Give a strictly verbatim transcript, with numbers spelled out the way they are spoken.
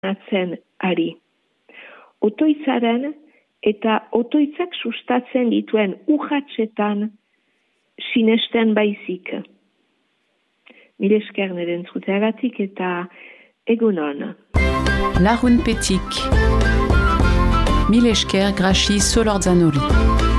atzen ari. Otoitzaren eta otoitzak sustatzen dituen urratsetan sinesten baizik. Mil esker nire entzuteagatik eta egunon. Lagun petik. Mil esker Grachi Solorzanori.